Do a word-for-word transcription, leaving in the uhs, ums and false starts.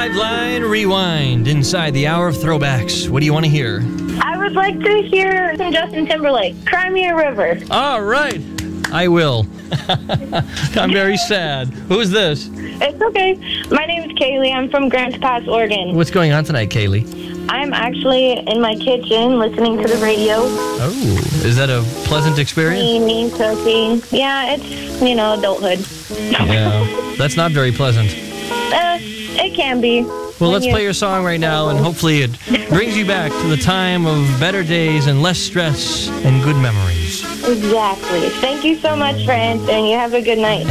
Five Line Rewind inside the hour of throwbacks. What do you want to hear? I would like to hear some Justin Timberlake. Cry Me a River. All right. I will. I'm very sad. Who's this? It's okay. My name is Kaylee. I'm from Grants Pass, Oregon. What's going on tonight, Kaylee? I'm actually in my kitchen listening to the radio. Oh, is that a pleasant experience? Cleaning, cooking. Yeah, it's, you know, adulthood. Yeah, that's not very pleasant. Uh, it can be. Well, let's play your song right now, and hopefully it brings you back to the time of better days and less stress and good memories. Exactly. Thank you so much for answering. You have a good night.